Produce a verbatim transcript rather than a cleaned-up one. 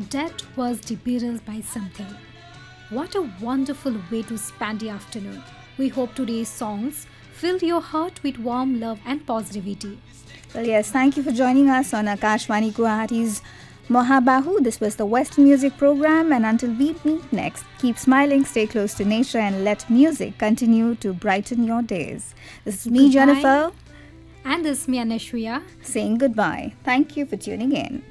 That was the Beatles by something. What a wonderful way to spend the afternoon. We hope today's songs filled your heart with warm love and positivity. Well, yes, thank you for joining us on Akashvani Guwahati's Mahabahu. This was the Western Music Program, and until we meet next, keep smiling, stay close to nature, and let music continue to brighten your days. This is me, Goodbye. Jennifer, And this is me, Anashriya. saying goodbye. Thank you for tuning in.